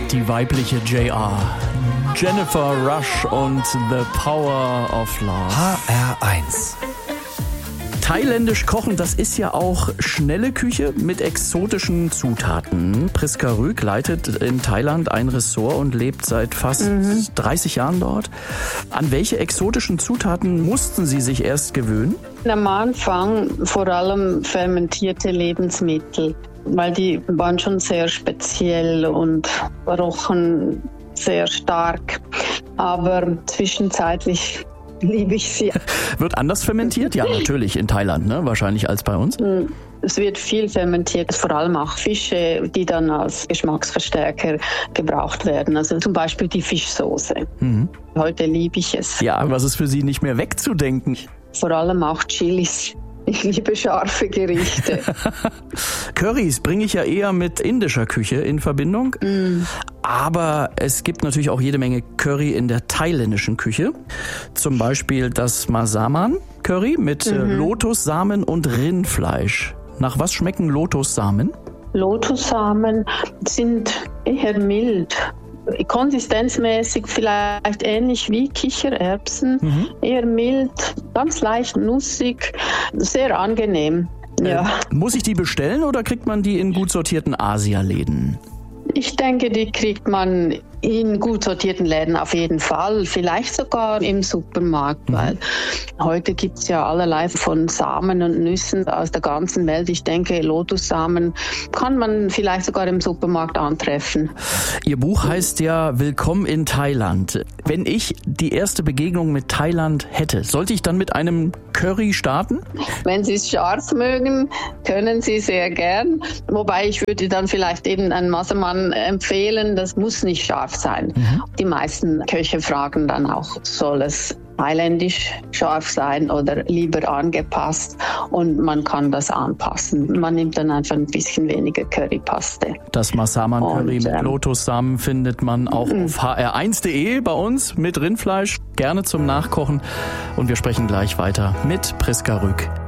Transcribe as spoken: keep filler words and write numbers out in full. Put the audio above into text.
die weibliche J R. Jennifer Rush und The Power of Love. H R eins. Thailändisch kochen, das ist ja auch schnelle Küche mit exotischen Zutaten. Priska Rüegg leitet in Thailand ein Ressort und lebt seit fast mhm. dreißig Jahren dort. An welche exotischen Zutaten mussten Sie sich erst gewöhnen? Am Anfang vor allem fermentierte Lebensmittel, weil die waren schon sehr speziell und rochen sehr stark. Aber zwischenzeitlich liebe ich sie. Wird anders fermentiert? Ja, natürlich in Thailand, ne? Wahrscheinlich als bei uns. Es wird viel fermentiert, vor allem auch Fische, die dann als Geschmacksverstärker gebraucht werden. Also zum Beispiel die Fischsoße. Mhm. Heute liebe ich es. Ja, was ist für Sie nicht mehr wegzudenken? Vor allem auch Chilis. Ich liebe scharfe Gerichte. Currys bringe ich ja eher mit indischer Küche in Verbindung. Mm. Aber es gibt natürlich auch jede Menge Curry in der thailändischen Küche. Zum Beispiel das Masaman Curry mit mhm. Lotussamen und Rindfleisch. Nach was schmecken Lotussamen? Lotussamen sind eher mild. Konsistenzmäßig vielleicht ähnlich wie Kichererbsen, mhm. eher mild, ganz leicht nussig, sehr angenehm. Ja. Äh, muss ich die bestellen oder kriegt man die in gut sortierten Asialäden? Ich denke, die kriegt man in gut sortierten Läden auf jeden Fall, vielleicht sogar im Supermarkt, mhm. weil heute gibt es ja allerlei von Samen und Nüssen aus der ganzen Welt. Ich denke, Lotussamen kann man vielleicht sogar im Supermarkt antreffen. Ihr Buch heißt ja Willkommen in Thailand. Wenn ich die erste Begegnung mit Thailand hätte, sollte ich dann mit einem Curry starten? Wenn Sie es scharf mögen, können Sie sehr gern. Wobei ich würde dann vielleicht eben einen Masaman empfehlen, das muss nicht scharf sein. Mhm. Die meisten Köche fragen dann auch, soll es thailändisch scharf sein oder lieber angepasst, und man kann das anpassen. Man nimmt dann einfach ein bisschen weniger Currypaste. Das Masaman Curry und, mit ähm, Lotussamen findet man auch m- auf h r eins punkt d e bei uns mit Rindfleisch, gerne zum Nachkochen, und wir sprechen gleich weiter mit Priska Rüegg.